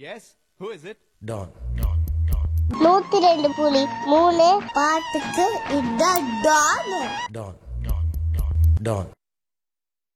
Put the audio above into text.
Yes, who is it? Don. 102.3 பாட்டுக்கு இதான் Don. Don. Don.